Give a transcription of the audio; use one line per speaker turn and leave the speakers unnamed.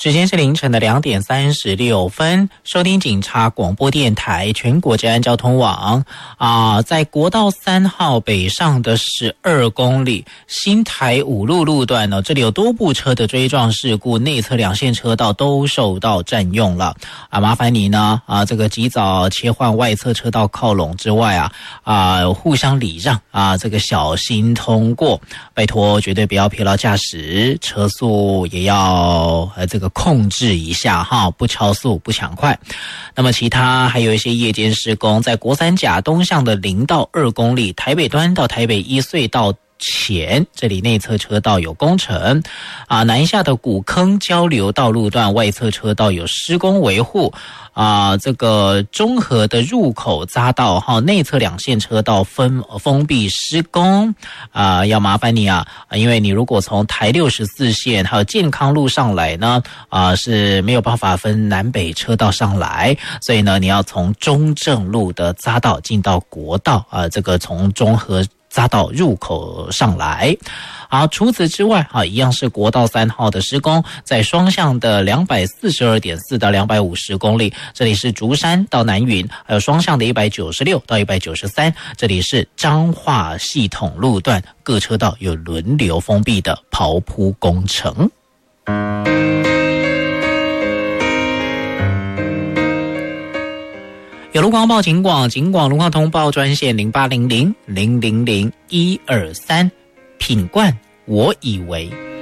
时间是凌晨的2点36分，收听警察广播电台全国治安交通网在国道3号北上的12公里新台五路路段呢，这里有多部车的追撞事故，内侧2线车道都受到占用了麻烦你呢这个及早切换外侧车道靠拢之外互相礼让这个小心通过，拜托绝对不要疲劳驾驶，车速也要这个控制一下不超速不抢快。那么其他还有一些夜间施工，在国三甲东向的0到2公里台北端到台北一隧道前，这里内侧车道有工程南下的古坑交流道路段外侧车道有施工维护这个中和的入口匝道内侧2线车道封闭施工要麻烦你因为你如果从台64线还有健康路上来呢是没有办法分南北车道上来，所以呢你要从中正路的匝道进到国道这个从中和匝道入口上来。好，除此之外一样是国道3号的施工，在双向的 242.4 到250公里，这里是竹山到南云，还有双向的196到193，这里是彰化系统路段，各车道有轮流封闭的刨铺工程。有路况报警广路况通报专线0800 000 123，品冠我以为。